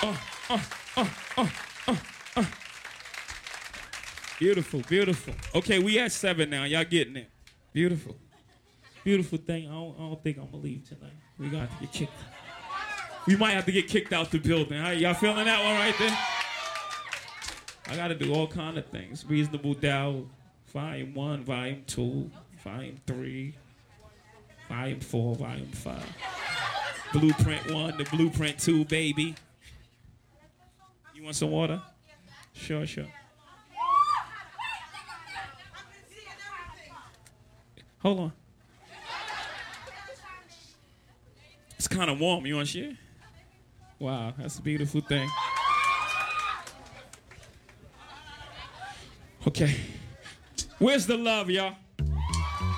Beautiful, beautiful. Okay, we at 7 now. Y'all getting it. Beautiful. Beautiful thing. I don't think I'm gonna leave tonight. We got to get kicked. We might have to get kicked out the building. Y'all feeling that one right there? I gotta do all kind of things. Reasonable Doubt, Volume 1, Volume 2, Volume 3, Volume 4, Volume 5. Blueprint 1 to Blueprint 2, baby. You want some water? Sure, sure. Hold on. It's kind of warm. You want to share? Wow, that's a beautiful thing. Okay. Where's the love, y'all?